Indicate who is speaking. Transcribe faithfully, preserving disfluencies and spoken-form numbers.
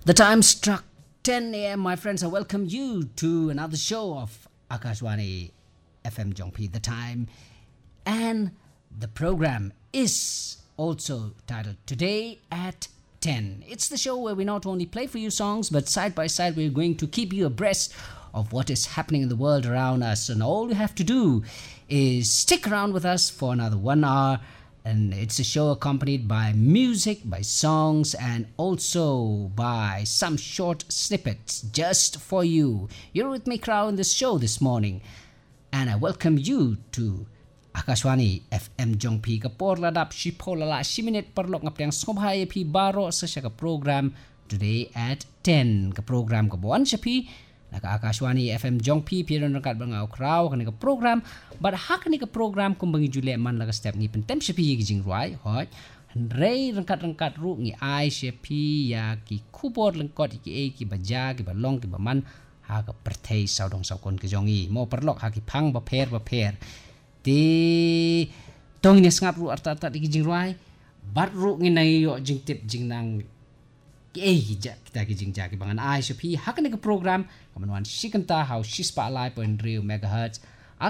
Speaker 1: The time struck ten a.m. My friends, I welcome you to another show of Akashwani F M Jongpi. The time and the program is also titled Today at ten. It's the show where we not only play for you songs, but side by side we're going to keep you abreast of what is happening in the world around us. And all you have to do is stick around with us for another one hour. And it's a show accompanied by music, by songs, and also by some short snippets just for you. You're with me, crowd, in this show this morning. And I welcome you to Akashwani F M Jongpi kapor ladap shipolala shiminit perlok ngapriang sobhaya pi baro sa siya ka program Today at ten. Ka program kabuan siya pi naka Akashwani F M Jongpi piron rangkat bangaw kraw kani ka program but ha kani ka program kung bangi jule man laga step ni pentem siya pi gijing ruai hoj rei rangkat rangkat ru ngi ai siya pi ya ki keyboard lengkot ki e ki baja ki balong ki baman ha ka perthei saudong saukon ki jongi mo perlok ha ki phang ba pher ba pher ti tong ni ngap ru arta arta ki jing ruai bat ru ngi nai yo jing tip jing nang eh kita kijing jaki bangan ai shopi hakan ke program kamanwan shikanta how shispa alai point three megahertz